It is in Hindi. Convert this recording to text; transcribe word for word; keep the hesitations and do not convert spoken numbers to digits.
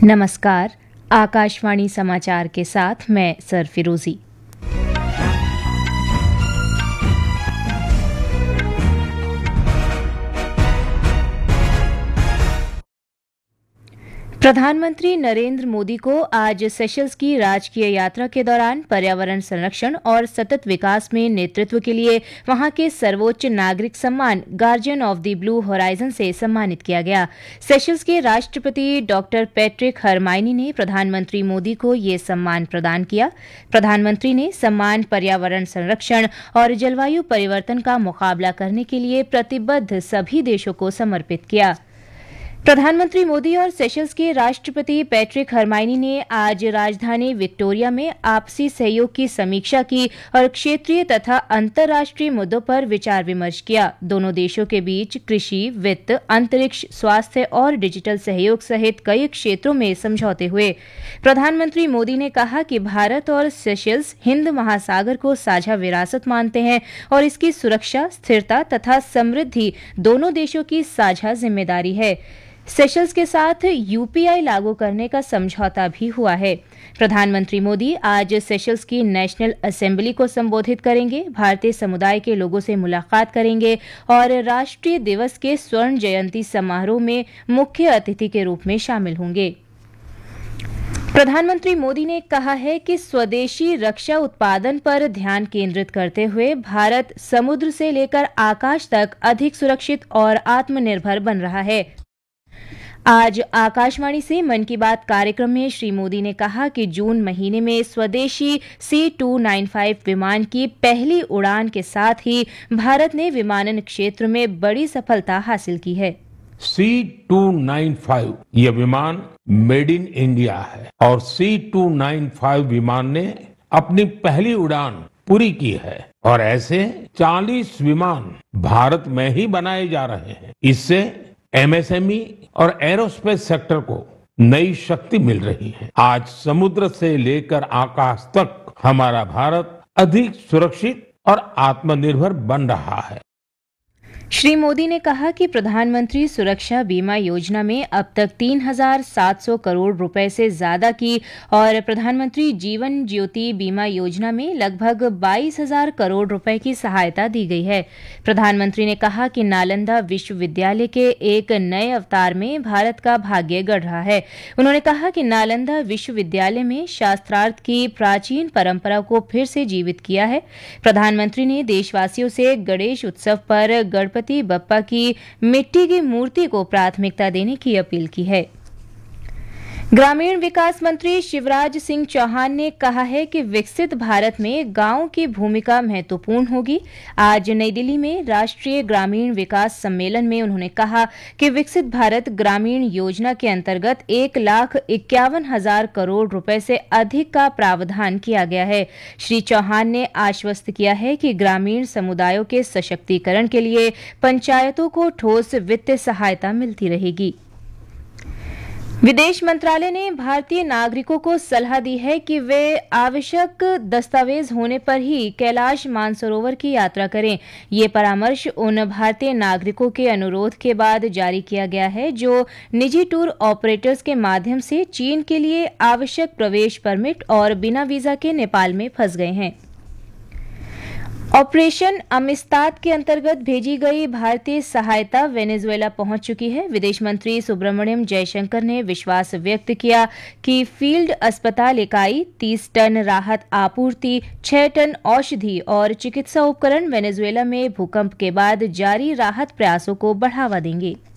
नमस्कार। आकाशवाणी समाचार के साथ मैं सरफिरोजी। प्रधानमंत्री नरेंद्र मोदी को आज सेशल्स की राजकीय यात्रा के दौरान पर्यावरण संरक्षण और सतत विकास में नेतृत्व के लिए वहां के सर्वोच्च नागरिक सम्मान guardian of the blue horizon से सम्मानित किया गया। सेशल्स के राष्ट्रपति डॉक्टर पैट्रिक हरमाइनी ने प्रधानमंत्री मोदी को ये सम्मान प्रदान किया। प्रधानमंत्री ने सम्मान पर्यावरण संरक्षण और जलवायु परिवर्तन का मुकाबला करने के लिए प्रतिबद्ध सभी देशों को समर्पित किया। प्रधानमंत्री मोदी और सेशल्स के राष्ट्रपति पैट्रिक हरमाइनी ने आज राजधानी विक्टोरिया में आपसी सहयोग की समीक्षा की और क्षेत्रीय तथा अंतर्राष्ट्रीय मुद्दों पर विचार विमर्श किया। दोनों देशों के बीच कृषि, वित्त, अंतरिक्ष, स्वास्थ्य और डिजिटल सहयोग सहित कई क्षेत्रों में समझौते हुए। प्रधानमंत्री मोदी ने कहा कि भारत और सेशल्स हिंद महासागर को साझा विरासत मानते हैं और इसकी सुरक्षा, स्थिरता तथा समृद्धि दोनों देशों की साझा जिम्मेदारी है। सेशल्स के साथ यूपीआई लागू करने का समझौता भी हुआ है। प्रधानमंत्री मोदी आज सेशल्स की नेशनल असेंबली को संबोधित करेंगे, भारतीय समुदाय के लोगों से मुलाकात करेंगे और राष्ट्रीय दिवस के स्वर्ण जयंती समारोह में मुख्य अतिथि के रूप में शामिल होंगे। प्रधानमंत्री मोदी ने कहा है कि स्वदेशी रक्षा उत्पादन पर ध्यान केंद्रित करते हुए भारत समुद्र से लेकर आकाश तक अधिक सुरक्षित और आत्मनिर्भर बन रहा है। आज आकाशवाणी से मन की बात कार्यक्रम में श्री मोदी ने कहा कि जून महीने में स्वदेशी सी टू नाइन फाइव विमान की पहली उड़ान के साथ ही भारत ने विमानन क्षेत्र में बड़ी सफलता हासिल की है। सी टू नाइन फाइव यह विमान मेड इन इंडिया है और सी टू नाइन फाइव विमान ने अपनी पहली उड़ान पूरी की है और ऐसे चालीस विमान भारत में ही बनाए जा रहे हैं। इससे एमएसएमई और एरोस्पेस सेक्टर को नई शक्ति मिल रही है। आज समुद्र से लेकर आकाश तक हमारा भारत अधिक सुरक्षित और आत्मनिर्भर बन रहा है। श्री मोदी ने कहा कि प्रधानमंत्री सुरक्षा बीमा योजना में अब तक तीन हजार सात सौ करोड़ रुपए से ज्यादा की और प्रधानमंत्री जीवन ज्योति बीमा योजना में लगभग बाईस हजार करोड़ रुपए की सहायता दी गई है। प्रधानमंत्री ने कहा कि नालंदा विश्वविद्यालय के एक नए अवतार में भारत का भाग्य गढ़ रहा है। उन्होंने कहा कि नालंदा विश्वविद्यालय में शास्त्रार्थ की प्राचीन परंपरा को फिर से जीवित किया है। प्रधानमंत्री ने देशवासियों से गणेश उत्सव पर गणपति बप्पा की मिट्टी की मूर्ति को प्राथमिकता देने की अपील की है। ग्रामीण विकास मंत्री शिवराज सिंह चौहान ने कहा है कि विकसित भारत में गांव की भूमिका महत्वपूर्ण होगी। आज नई दिल्ली में राष्ट्रीय ग्रामीण विकास सम्मेलन में उन्होंने कहा कि विकसित भारत ग्रामीण योजना के अंतर्गत एक लाख इक्यावन हजार करोड़ रुपए से अधिक का प्रावधान किया गया है। श्री चौहान ने आश्वस्त किया है कि ग्रामीण समुदायों के सशक्तिकरण के लिए पंचायतों को ठोस वित्तीय सहायता मिलती रहेगी। विदेश मंत्रालय ने भारतीय नागरिकों को सलाह दी है कि वे आवश्यक दस्तावेज होने पर ही कैलाश मानसरोवर की यात्रा करें। ये परामर्श उन भारतीय नागरिकों के अनुरोध के बाद जारी किया गया है जो निजी टूर ऑपरेटर्स के माध्यम से चीन के लिए आवश्यक प्रवेश परमिट और बिना वीजा के नेपाल में फंस गए हैं। ऑपरेशन अमिस्ताद के अंतर्गत भेजी गई भारतीय सहायता वेनेजुएला पहुंच चुकी है। विदेश मंत्री सुब्रमण्यम जयशंकर ने विश्वास व्यक्त किया कि फील्ड अस्पताल इकाई तीस टन राहत आपूर्ति, छह टन औषधि और चिकित्सा उपकरण वेनेजुएला में भूकंप के बाद जारी राहत प्रयासों को बढ़ावा देंगे।